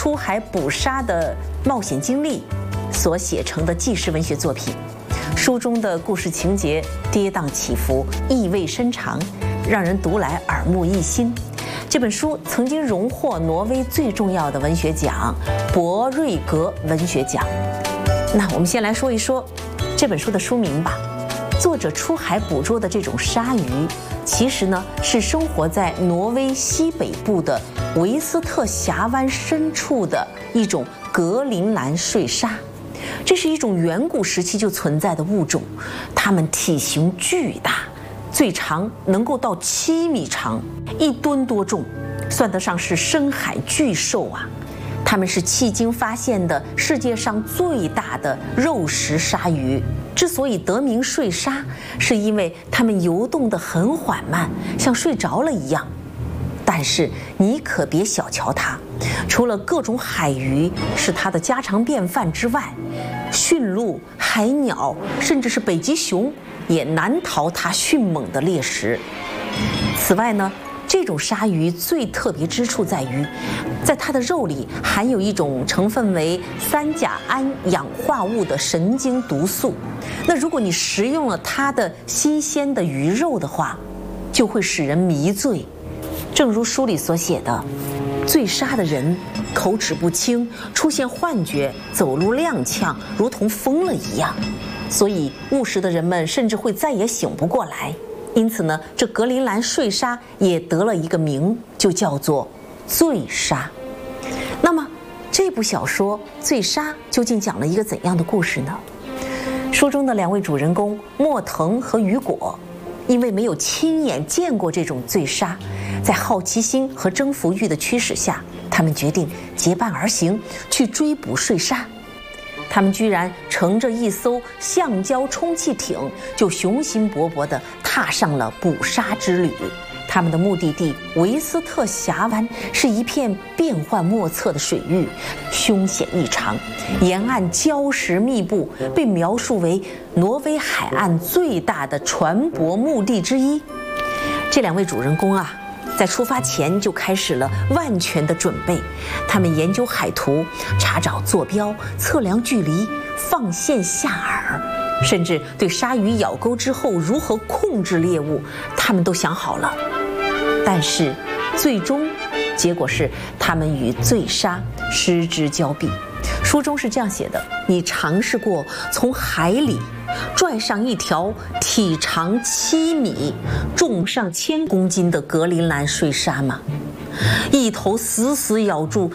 出海捕鲨的冒险经历所写成的纪实文学作品。书中的故事情节跌宕起伏，意味深长，让人读来耳目一新。这本书曾经荣获挪威最重要的文学奖博瑞格文学奖。那我们先来说一说这本书的书名吧。作者出海捕捉的这种鲨鱼，其实呢是生活在挪威西北部的维斯特峡湾深处的一种格陵兰睡鲨。这是一种远古时期就存在的物种，它们体型巨大，最长能够到7米长，1吨多重，算得上是深海巨兽啊。它们是迄今发现的世界上最大的肉食鲨鱼。之所以得名睡鲨，是因为它们游动得很缓慢，像睡着了一样。但是你可别小瞧它，除了各种海鱼是它的家常便饭之外，驯鹿、海鸟，甚至是北极熊也难逃它迅猛的猎食。此外呢，这种鲨鱼最特别之处在于，在它的肉里含有一种成分为3甲胺氧化物的神经毒素。那如果你食用了它的新鲜的鱼肉的话，就会使人迷醉。正如书里所写的，醉鲨的人口齿不清，出现幻觉，走路踉跄，如同疯了一样。所以误食的人们甚至会再也醒不过来。因此呢，这格陵兰睡鲨也得了一个名，就叫做醉鲨。那么这部小说《醉鲨》究竟讲了一个怎样的故事呢？书中的2位主人公莫腾和雨果，因为没有亲眼见过这种醉鲨，在好奇心和征服欲的驱使下，他们决定结伴而行，去追捕睡鲨。他们居然乘着一艘橡胶充气艇，就雄心勃勃地踏上了捕鲨之旅。他们的目的地维斯特峡湾是一片变幻莫测的水域，凶险异常，沿岸礁石密布，被描述为挪威海岸最大的船舶目的之一。这2位主人公啊，在出发前就开始了万全的准备。他们研究海图，查找坐标，测量距离，放线下饵，甚至对鲨鱼咬钩之后如何控制猎物，他们都想好了。但是最终结果是他们与醉鲨失之交臂。书中是这样写的：你尝试过从海里拽上一条体长7米、重上1000公斤的格陵兰睡鲨吗？一头死死咬住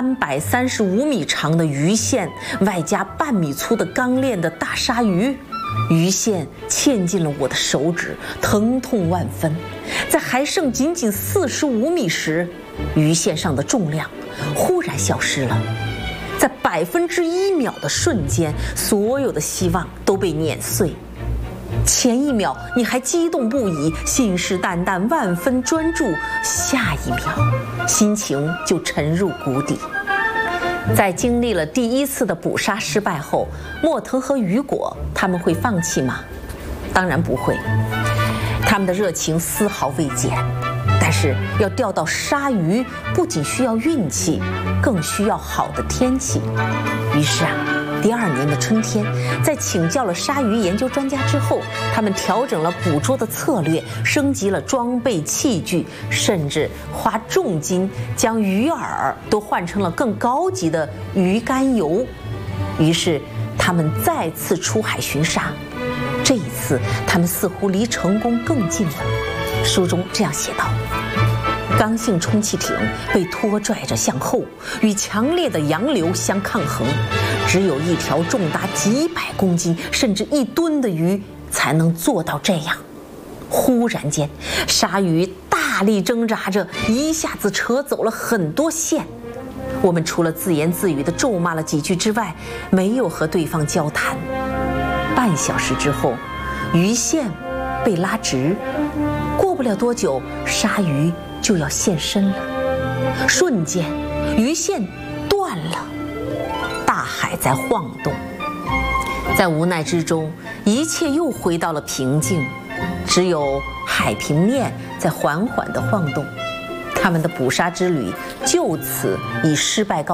335米长的鱼线，外加半米粗的钢链的大鲨鱼，鱼线嵌进了我的手指，疼痛万分。在还剩仅仅45米时，鱼线上的重量忽然消失了。在1%秒的瞬间，所有的希望都被碾碎。前一秒你还激动不已，信誓旦旦，万分专注，下一秒心情就沉入谷底。在经历了第1次的捕鲨失败后，莫腾和雨果他们会放弃吗？当然不会，他们的热情丝毫未减。但是要钓到鲨鱼，不仅需要运气，更需要好的天气。于是啊，第2年的春天，在请教了鲨鱼研究专家之后，他们调整了捕捉的策略，升级了装备器具，甚至花重金将鱼饵都换成了更高级的鱼肝油。于是他们再次出海寻鲨，这一次他们似乎离成功更近了。书中这样写道：刚性充气艇被拖拽着向后，与强烈的洋流相抗衡，只有一条重达几百公斤甚至1吨的鱼才能做到这样。忽然间，鲨鱼大力挣扎着，一下子扯走了很多线。我们除了自言自语地咒骂了几句之外，没有和对方交谈。半小时之后，鱼线被拉直，过不了多久，鲨鱼就要现身了。瞬间，鱼线断了，大海在晃动。在无奈之中，一切又回到了平静，只有海平面在缓缓地晃动。他们的捕鲨之旅就此以失败告